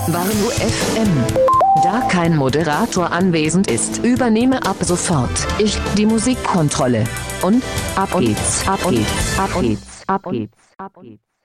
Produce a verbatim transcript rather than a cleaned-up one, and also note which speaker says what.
Speaker 1: Warnow F M. Da kein Moderator anwesend ist, übernehme ab sofort ich die Musikkontrolle. Und ab geht's, ab geht's, ab geht's, ab geht's, ab geht's.